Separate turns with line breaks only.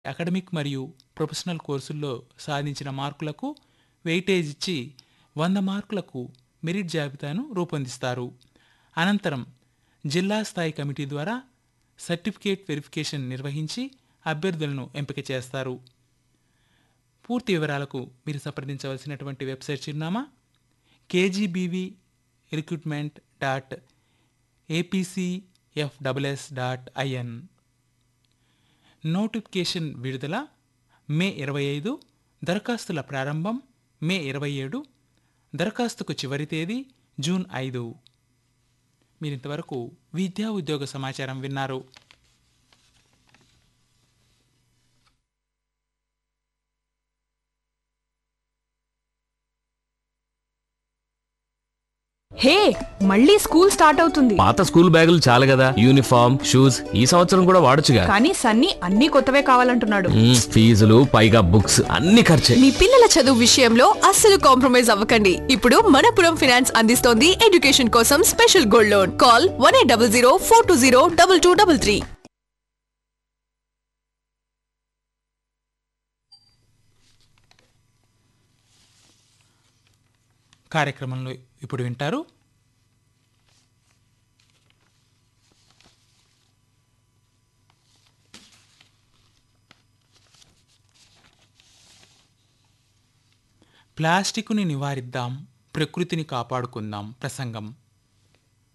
Academic మరియు professional కోర్సుల్లో సాధించిన మార్కులకు వెయిటేజ్ ఇచ్చి 100 మార్కులకు మెరిట్ జాబితాను రూపొందిస్తారు. అనంతరం జిల్లా స్థాయి కమిటీ ద్వారా సర్టిఫికేట్ వెరిఫికేషన్ నిర్వహించి అభ్యర్థులను ఎంపిక చేస్తారు. పూర్తి వివరాలకు మీరు సంప్రదించవలసినటువంటి వెబ్సైట్ చిరునామా kgbv.recruitment.apcfss.in. నోటిఫికేషన్ విడుదల మే 25, దరఖాస్తుల ప్రారంభం మే 27, దరఖాస్తుకు చివరి తేదీ జూన్ 5. మీరింతవరకు విద్యా ఉద్యోగ సమాచారం విన్నారు.
హే, మళ్ళీ స్కూల్ స్టార్ట్ అవుతుంది.
పాత స్కూల్ బ్యాగులు చాలు కదా, యూనిఫామ్ షూస్ ఈ సంవత్సరం కూడా వాడొచ్చుగా.
కానీ సన్నీ అన్ని కొత్తవే కావాలంటున్నాడు.
ఫీజులు పైగా బుక్స్ అన్ని ఖర్చే.
మీ పిల్లల చదువు విషయంలో అస్సలు కాంప్రమైజ్ అవ్వకండి. ఇప్పుడు మనపురం ఫైనాన్స్ అందిస్తోంది ఎడ్యుకేషన్ కోసం స్పెషల్ గోల్డ్ లోన్. కాల్ 1800 420 2233.
కార్యక్రమంలో ఇప్పుడు వింటారు ప్లాస్టిక్ని నివారిద్దాం, ప్రకృతిని కాపాడుకుందాం ప్రసంగం.